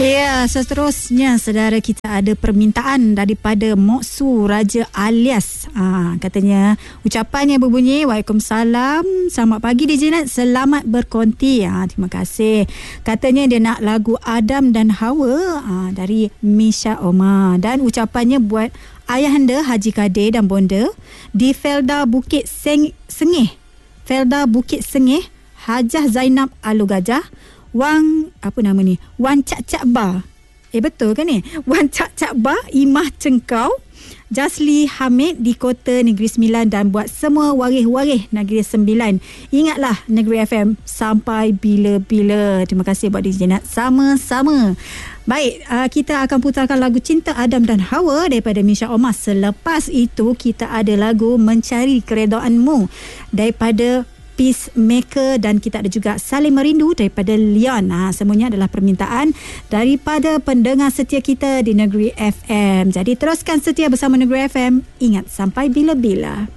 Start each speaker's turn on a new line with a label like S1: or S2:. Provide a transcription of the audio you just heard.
S1: Ya, seterusnya saudara, kita ada permintaan daripada Moksu Raja Alias. Katanya ucapannya berbunyi, Waalaikumsalam, selamat pagi DJ Nat, selamat berkonti. Terima kasih. Katanya dia nak lagu Adam dan Hawa dari Misha Omar, dan ucapannya buat ayahanda Haji Kadir dan bonda di Felda Bukit Sengih, Felda Bukit Sengih, Hajah Zainab Alu Gajah, Wan Cak Cak Bar. Betul kan ni? Wan Cak Cak Bar, Imah Cengkau, Jasli Hamid di Kota Negeri Sembilan, dan buat semua waris-waris Negeri Sembilan. Ingatlah Negeri FM sampai bila-bila. Terima kasih buat DJ Nat. Sama-sama. Baik, kita akan putarkan lagu Cinta Adam dan Hawa daripada Misha Omar. Selepas itu kita ada lagu Mencari Keredaanmu daripada Peacemaker, dan kita ada juga Saling Merindu daripada Leon. Semuanya adalah permintaan daripada pendengar setia kita di Negeri FM. Jadi teruskan setia bersama Negeri FM. Ingat, sampai bila-bila.